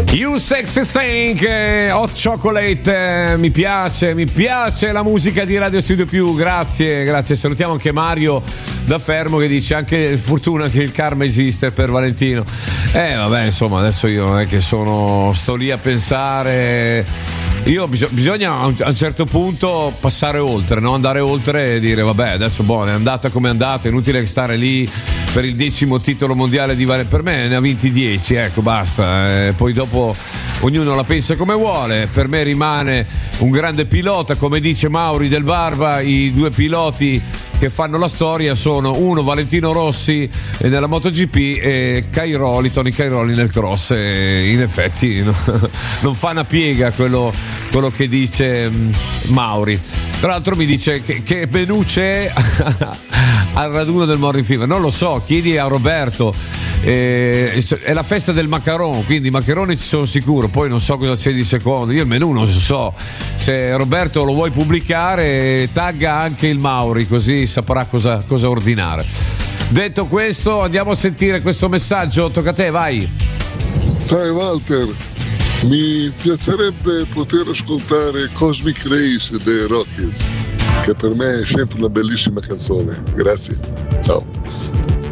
You Sexy Thing, Hot Chocolate, mi piace la musica di Radio Studio Più, grazie. Salutiamo anche Mario da Fermo che dice anche fortuna che il karma esiste per Valentino. Vabbè, insomma, adesso io non è che sto lì a pensare. Bisogna a un certo punto passare oltre, no? Andare oltre e dire vabbè, adesso è andata come è andata, è inutile stare lì per il 10° titolo mondiale di per me ne ha vinti 10, ecco, basta. Poi dopo ognuno la pensa come vuole. Per me rimane un grande pilota, come dice Mauri Del Barba. I 2 piloti che fanno la storia sono uno Valentino Rossi nella MotoGP e Tony Cairoli nel cross, e in effetti non fa una piega quello che dice Mauri. Tra l'altro mi dice che menù c'è al raduno del Morning Fever, non lo so, chiedi a Roberto. È la festa del macaron, quindi macaroni ci sono sicuro, poi non so cosa c'è di secondo, io il menù non so. Se Roberto lo vuoi pubblicare, tagga anche il Mauri, così saprà cosa ordinare. Detto questo, andiamo a sentire questo messaggio. Tocca a te, vai. Sai Walter, mi piacerebbe poter ascoltare Cosmic Race dei Rockies, che per me è sempre una bellissima canzone. Grazie, ciao.